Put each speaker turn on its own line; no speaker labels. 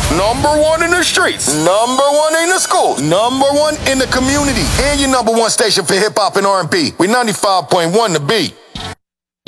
Number one in the streets. Number one in the schools. Number one in the community. And your number one station for hip hop and R&B. We 95.1 The Beat.